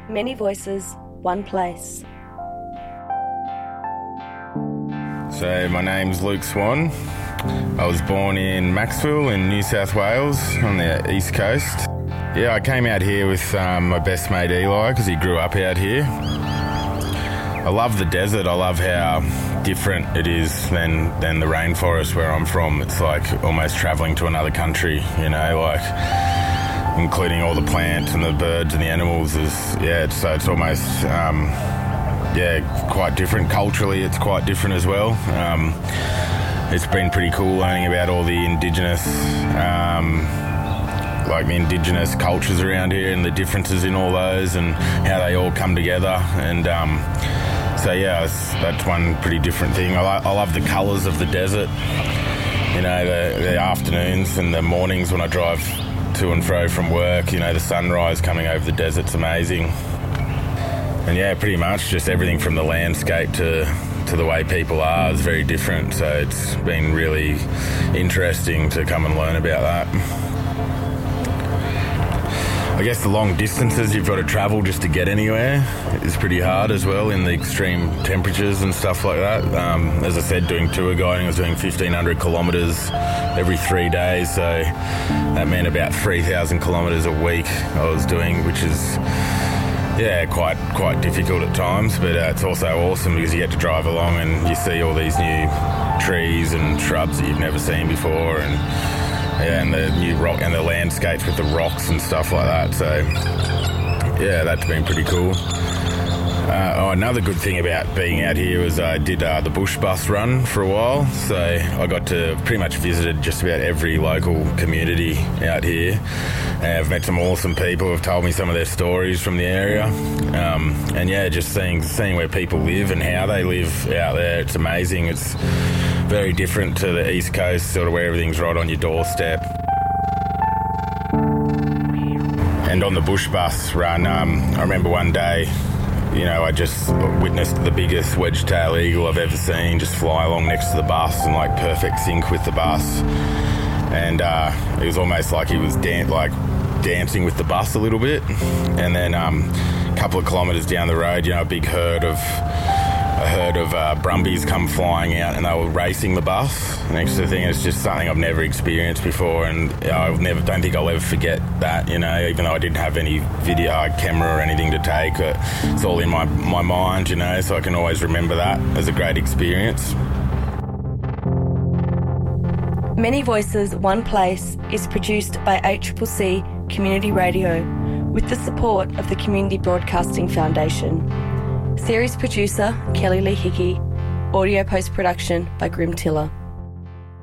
Many voices, one place. So my name's Luke Swan. I was born in Maxwell in New South Wales on the east coast. Yeah, I came out here with my best mate Eli because he grew up out here. I love the desert. I love how different it is than the rainforest where I'm from. It's like almost travelling to another country, you know, like including all the plants and the birds and the animals. It's almost quite different. Culturally, it's quite different as well. It's been pretty cool learning about all the indigenous cultures around here and the differences in all those and how they all come together. And that's one pretty different thing. I love the colours of the desert. You know, the afternoons and the mornings when I drive to and fro from work, you know, the sunrise coming over the desert's amazing. And yeah, pretty much just everything from the landscape to the way people are is very different. So it's been really interesting to come and learn about that. I guess the long distances you've got to travel just to get anywhere is pretty hard as well in the extreme temperatures and stuff like that. As I said, doing tour guiding, I was doing 1,500 kilometres every 3 days. So that meant about 3,000 kilometres a week I was doing, which is quite difficult at times, but it's also awesome because you get to drive along and you see all these new trees and shrubs that you've never seen before, and the new rock and the landscapes with the rocks and stuff like that. So yeah, that's been pretty cool. Another good thing about being out here was I did the bush bus run for a while, so I got to pretty much visited just about every local community out here. And I've met some awesome people who have told me some of their stories from the area, just seeing where people live and how they live out there. It's amazing. It's very different to the East Coast, sort of where everything's right on your doorstep. And on the bush bus run, I remember one day, you know, I just witnessed the biggest wedge-tail eagle I've ever seen just fly along next to the bus in like perfect sync with the bus. And it was almost like he was dancing with the bus a little bit. And then a couple of kilometres down the road, you know, a herd of brumbies come flying out and they were racing the bus. Next to the thing, it's just something I've never experienced before, and I don't think I'll ever forget that, you know, even though I didn't have any video camera or anything to take. It's all in my mind, you know, so I can always remember that as a great experience. Many Voices, One Place is produced by ACCC Community Radio with the support of the Community Broadcasting Foundation. Series producer Kelly Lee Hickey. Audio post-production by Grim Tiller.